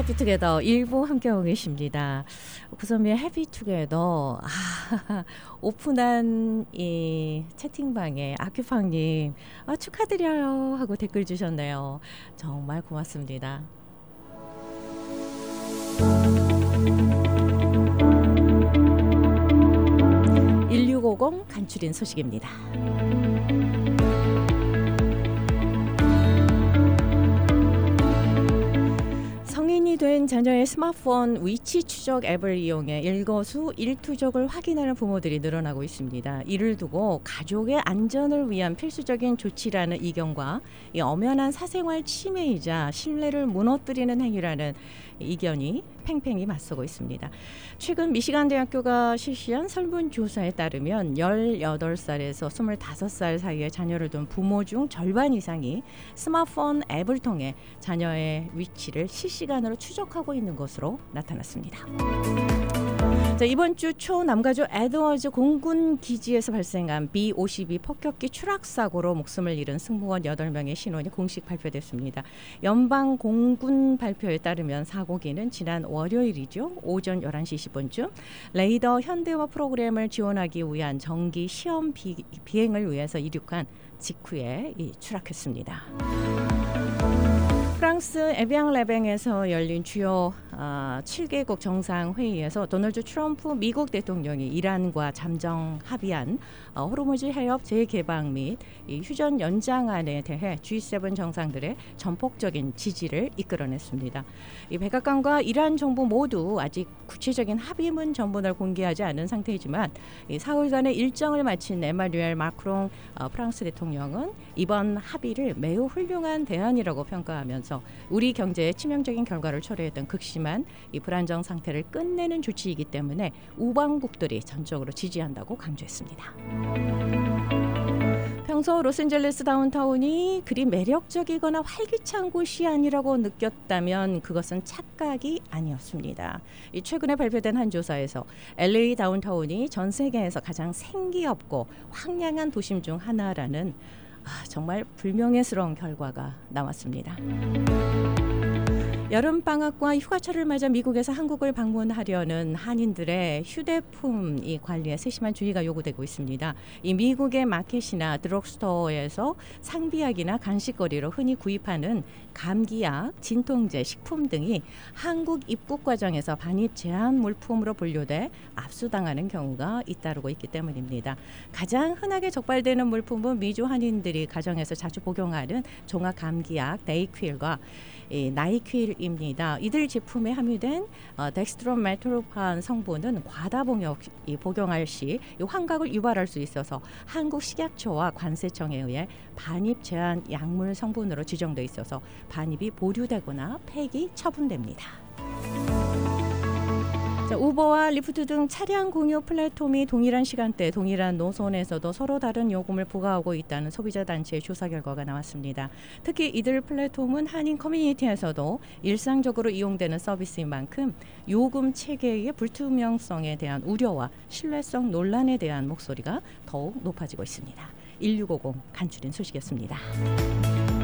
해피투게더 일부 함께하고 계십니다. 구선미의 해피투게더. 오픈한 이 채팅방에 아큐팡님 축하드려요 하고 댓글 주셨네요. 정말 고맙습니다. 1650 간추린 소식입니다. 성인이 된 자녀의 스마트폰 위치 추적 앱을 이용해 일거수 일투족을 확인하는 부모들이 늘어나고 있습니다. 이를 두고 가족의 안전을 위한 필수적인 조치라는 이견과 이 엄연한 사생활 침해이자 신뢰를 무너뜨리는 행위라는 이견이 팽팽히 맞서고 있습니다. 최근 미시간 대학교가 실시한 설문조사에 따르면 18살에서 25살 사이의 자녀를 둔 부모 중 절반 이상이 스마트폰 앱을 통해 자녀의 위치를 실시간으로 추적하고 있는 것으로 나타났습니다. 자, 이번 주 초 남가주 에드워즈 공군 기지에서 발생한 B-52 폭격기 추락 사고로 목숨을 잃은 승무원 8명의 신원이 공식 발표됐습니다. 연방 공군 발표에 따르면 사고기는 지난 월요일이죠. 오전 11시 20분쯤 레이더 현대화 프로그램을 지원하기 위한 정기 시험 비행을 위해서 이륙한 직후에 추락했습니다. 프랑스 에비앙 레뱅에서 열린 주요 7개국 정상회의에서 도널드 트럼프 미국 대통령이 이란과 잠정 합의한 호르무즈 해협 재개방 및 휴전 연장안에 대해 G7 정상들의 전폭적인 지지를 이끌어냈습니다. 이 백악관과 이란 정부 모두 아직 구체적인 합의문 전문을 공개하지 않은 상태이지만 사흘간의 일정을 마친 에마뉴엘 마크롱 프랑스 대통령은 이번 합의를 매우 훌륭한 대안이라고 평가하면서 우리 경제에 치명적인 결과를 초래했던 극심한 이 불안정 상태를 끝내는 조치이기 때문에 우방국들이 전적으로 지지한다고 강조했습니다. 평소 로스앤젤레스 다운타운이 그리 매력적이거나 활기찬 곳이 아니라고 느꼈다면 그것은 착각이 아니었습니다. 이 최근에 발표된 한 조사에서 LA 다운타운이 전 세계에서 가장 생기없고 황량한 도심 중 하나라는 정말 불명예스러운 결과가 나왔습니다. 여름방학과 휴가철을 맞아 미국에서 한국을 방문하려는 한인들의 휴대폰 관리에 세심한 주의가 요구되고 있습니다. 이 미국의 마켓이나 드럭스토어에서 상비약이나 간식거리로 흔히 구입하는 감기약, 진통제, 식품 등이 한국 입국 과정에서 반입 제한 물품으로 분류돼 압수당하는 경우가 잇따르고 있기 때문입니다. 가장 흔하게 적발되는 물품은 미주 한인들이 가정에서 자주 복용하는 종합 감기약 데이퀼과 나이퀼입니다. 이들 제품에 함유된 덱스트로메토판 성분은 과다 복용할 시 환각을 유발할 수 있어서 한국 식약처와 관세청에 의해 반입 제한 약물 성분으로 지정돼 있어서 반입이 보류되거나 폐기 처분됩니다. 자, 우버와 리프트 등 차량 공유 플랫폼이 동일한 시간대, 동일한 노선에서도 서로 다른 요금을 부과하고 있다는 소비자 단체의 조사 결과가 나왔습니다. 특히 이들 플랫폼은 한인 커뮤니티에서도 일상적으로 이용되는 서비스인 만큼 요금 체계의 불투명성에 대한 우려와 신뢰성 논란에 대한 목소리가 더욱 높아지고 있습니다. 1650 간추린 소식이었습니다.